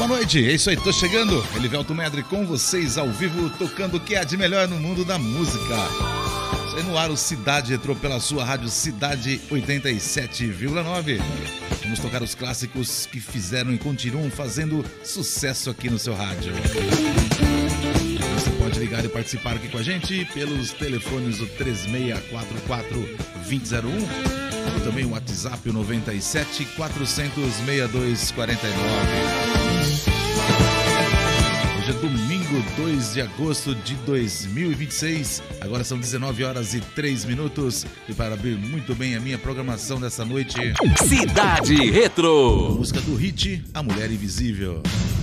boa noite. É isso aí, tô chegando. Elivelto Medri com vocês ao vivo, tocando o que há de melhor no mundo da música. Isso aí no ar, o Cidade Retrô pela sua rádio Cidade 87,9. Vamos tocar os clássicos que fizeram e continuam fazendo sucesso aqui no seu rádio. Você pode ligar e participar aqui com a gente pelos telefones do 3644-2001 ou também o WhatsApp, o 97 400 6249. Hoje é domingo, 2 de agosto de 2026. Agora são 19 horas e 3 minutos. E para abrir muito bem a minha programação dessa noite, Cidade Retrô. música do hit A Mulher Invisível.